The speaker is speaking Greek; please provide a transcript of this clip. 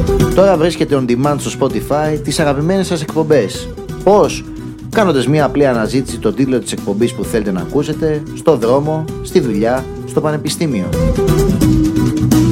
Τώρα βρίσκεται on demand στο Spotify τις αγαπημένες σας εκπομπές. Πώς? Κάνοντας μια απλή αναζήτηση τον τίτλο της εκπομπής που θέλετε να ακούσετε, στο δρόμο, στη δουλειά, στο πανεπιστήμιο.